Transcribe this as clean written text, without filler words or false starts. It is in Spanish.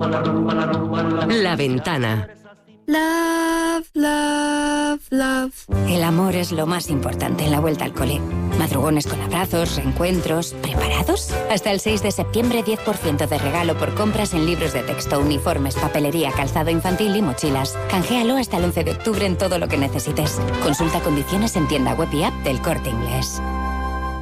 La Ventana. Love, love, love. El amor es lo más importante en la vuelta al cole. Madrugones con abrazos, reencuentros. ¿Preparados? Hasta el 6 de septiembre, 10% de regalo por compras en libros de texto, uniformes, papelería, calzado infantil y mochilas. Canjéalo hasta el 11 de octubre en todo lo que necesites. Consulta condiciones en tienda web y app del Corte Inglés.